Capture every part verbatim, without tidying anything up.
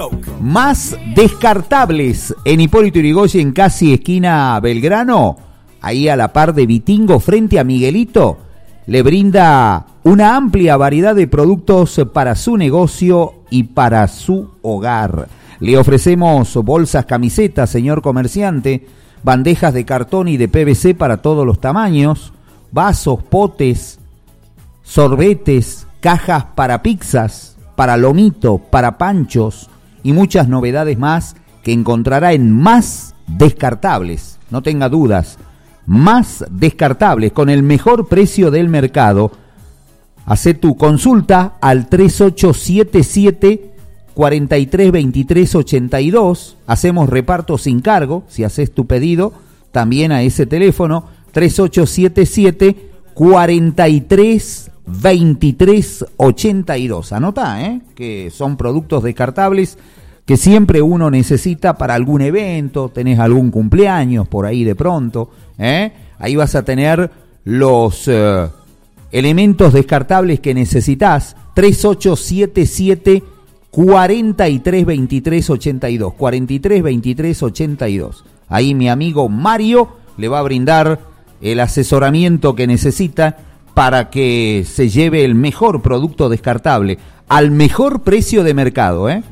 Más descartables en Hipólito Yrigoyen, casi esquina Belgrano, ahí a la par de Vitingo, frente a Miguelito, le brinda una amplia variedad de productos para su negocio y para su hogar. Le ofrecemos bolsas, camisetas, señor comerciante, bandejas de cartón y de P V C para todos los tamaños, vasos, potes, sorbetes, cajas para pizzas, para lomito, para panchos y muchas novedades más que encontrará en Más Descartables. No tenga dudas, Más Descartables, con el mejor precio del mercado. Hacé tu consulta al tres ocho siete siete, cuatro tres dos tres ocho dos. Hacemos reparto sin cargo, si haces tu pedido, también a ese teléfono, tres ocho siete siete, cuatro tres dos tres ocho dos. Anota, ¿eh? Que son productos descartables que siempre uno necesita para algún evento, tenés algún cumpleaños por ahí de pronto, ¿eh? Ahí vas a tener los eh, elementos descartables que necesitas. Tres ocho siete siete, cuatro tres dos tres ocho dos, cuatro tres dos tres ocho dos. Ahí mi amigo Mario le va a brindar el asesoramiento que necesita para que se lleve el mejor producto descartable al mejor precio de mercado, ¿eh?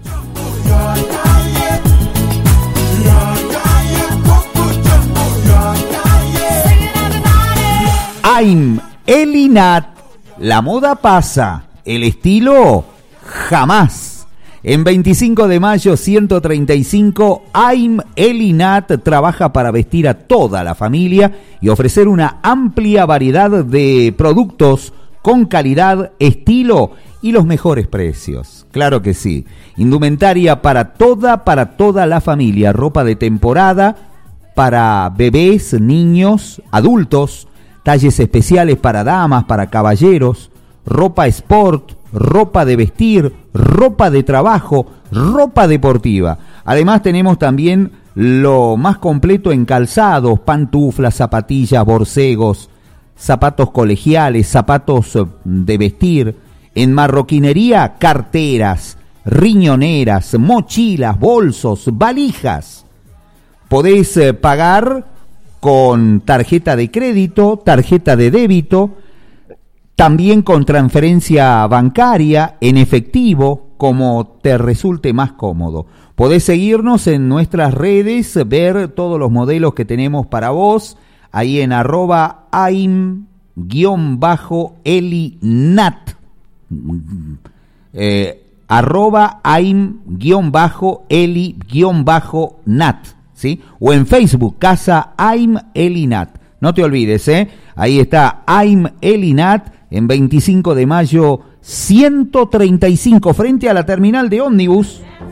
I'm Elinat. La moda pasa, el estilo jamás. En veinticinco de mayo ciento treinta y cinco, I'm Elinat trabaja para vestir a toda la familia y ofrecer una amplia variedad de productos con calidad, estilo y los mejores precios. Claro que sí. Indumentaria para toda, para toda la familia. Ropa de temporada para bebés, niños, adultos. Talles especiales para damas, para caballeros. Ropa sport, ropa de vestir, ropa de trabajo, ropa deportiva. Además tenemos también lo más completo en calzados, pantuflas, zapatillas, borcegos, zapatos colegiales, zapatos de vestir. En marroquinería, carteras, riñoneras, mochilas, bolsos, valijas. Podés eh, pagar con tarjeta de crédito, tarjeta de débito, también con transferencia bancaria, en efectivo, como te resulte más cómodo. Podés seguirnos en nuestras redes, ver todos los modelos que tenemos para vos, ahí en arroba aim guión bajo elinat, eh, arroba aim guión bajo eli guión bajo nat, ¿sí? O en Facebook, Casa Aim Elinat. No te olvides, ¿eh? Ahí está Aim Elinat, en veinticinco de mayo ciento treinta y cinco, frente a la terminal de ómnibus.